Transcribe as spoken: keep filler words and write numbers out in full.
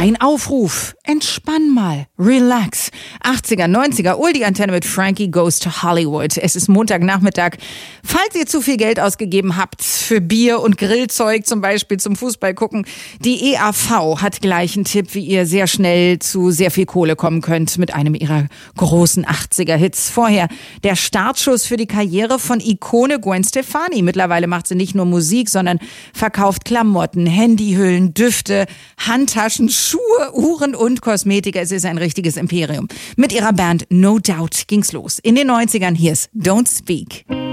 Ein Aufruf. Entspann mal. Relax. achtziger, neunziger, Oldie-Antenne mit Frankie Goes to Hollywood. Es ist Montagnachmittag. Falls ihr zu viel Geld ausgegeben habt für Bier und Grillzeug, zum Beispiel zum Fußball gucken, die E A V hat gleich einen Tipp, wie ihr sehr schnell zu sehr viel Kohle kommen könnt mit einem ihrer großen achtziger-Hits. Vorher der Startschuss für die Karriere von Ikone Gwen Stefani. Mittlerweile macht sie nicht nur Musik, sondern verkauft Klamotten, Handyhüllen, Düfte, Handtaschen, Schuhe, Uhren und Kosmetika. Es ist ein richtiges Imperium. Mit ihrer Band No Doubt ging's los. In den neunzigern, hier ist Don't Speak.